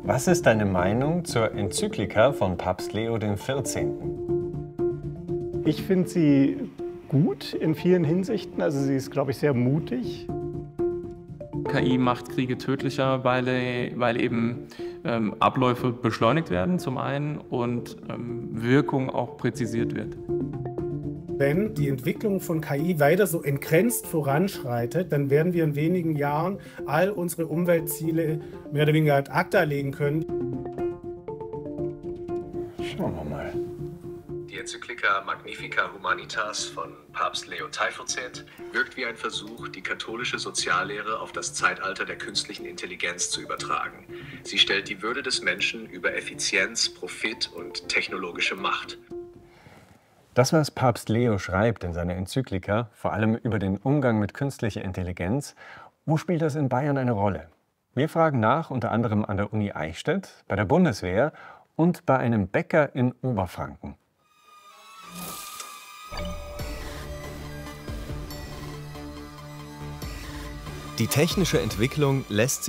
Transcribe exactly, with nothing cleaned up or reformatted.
Was ist deine Meinung zur Enzyklika von Papst Leo der vierzehnte? Ich finde sie gut in vielen Hinsichten. Also sie ist, glaube ich, sehr mutig. K I macht Kriege tödlicher, weil, weil eben ähm, Abläufe beschleunigt werden zum einen und ähm, Wirkung auch präzisiert wird. Wenn die Entwicklung von K I weiter so entgrenzt voranschreitet, dann werden wir in wenigen Jahren all unsere Umweltziele mehr oder weniger ad acta legen können. Schauen wir mal. Die Enzyklika Magnifica Humanitas von Papst Leo der vierzehnte wirkt wie ein Versuch, die katholische Soziallehre auf das Zeitalter der künstlichen Intelligenz zu übertragen. Sie stellt die Würde des Menschen über Effizienz, Profit und technologische Macht. Das, was Papst Leo schreibt in seiner Enzyklika, vor allem über den Umgang mit künstlicher Intelligenz, wo spielt das in Bayern eine Rolle? Wir fragen nach, unter anderem an der Uni Eichstätt, bei der Bundeswehr und bei einem Bäcker in Oberfranken. Die technische Entwicklung lässt